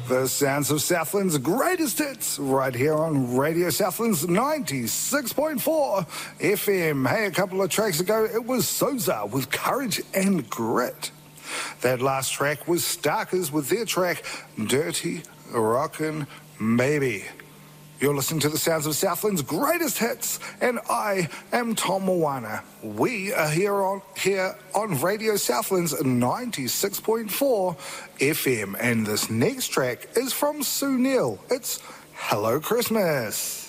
The sounds of Southland's greatest hits right here on Radio Southland's 96.4 FM. Hey, a couple of tracks ago, it was Sosa with Courage and Grit. That last track was Starkers with their track Dirty Rockin' Baby. You're listening to the sounds of Southland's greatest hits, and I am Tom Moana. We are here on Radio Southland's 96.4 FM, and this next track is from Sue Neal. It's Hello Christmas.